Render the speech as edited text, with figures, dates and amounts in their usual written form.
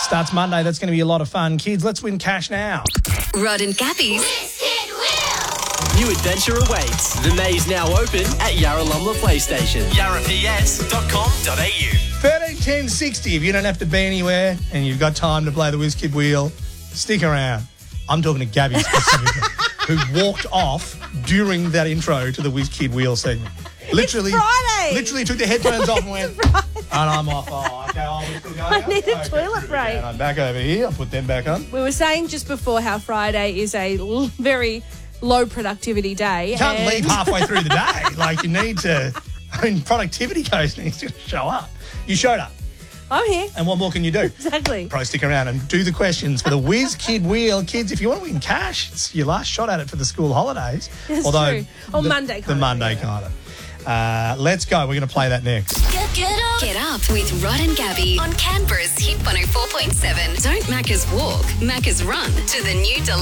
Starts Monday. That's going to be a lot of fun. Kids, let's win cash now. Rod and Gabby's New adventure awaits. The maze now open at Yarralumla PlayStation. yarraps.com.au. 13 10 60. If you don't have to be anywhere and you've got time to play the Whiz Kid Wheel, stick around. I'm talking to Gabby specifically, who walked off during that intro to the Whiz Kid Wheel segment. Literally, Friday. Literally took the headphones off and went, and I'm off. Oh, okay, we're still going. I need a toilet break. And I'm back over here. I'll put them back on. We were saying just before how Friday is a very low productivity day. You can't leave halfway through the day. Like, you need to, productivity coach needs to show up. You showed up. I'm here. And what more can you do? Exactly. Probably stick around and do the questions for the Whiz Kid Wheel. Kids, if you want to win cash, it's your last shot at it for the school holidays. That's Although true. Or Monday kind of. The Monday kind of. Let's go. We're going to play that next. Get up with Rod and Gabby on Canberra's Hit 104.7. Don't Macca's walk, Macca's run to the new